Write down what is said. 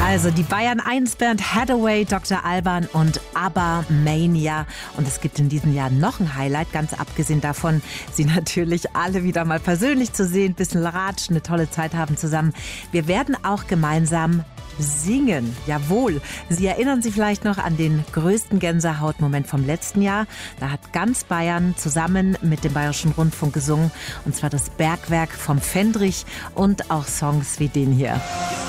Also die Bayern 1 Band Hathaway, Dr. Alban und ABBA Mania. Und es gibt in diesem Jahr noch ein Highlight, ganz abgesehen davon, sie natürlich alle wieder mal persönlich zu sehen, ein bisschen ratschen, eine tolle Zeit haben zusammen. Wir werden auch gemeinsam singen. Jawohl. Sie erinnern sich vielleicht noch an den größten Gänsehautmoment vom letzten Jahr. Da hat ganz Bayern zusammen mit dem Bayerischen Rundfunk gesungen. Und zwar das Bergwerk vom Fendrich und auch Songs wie den hier.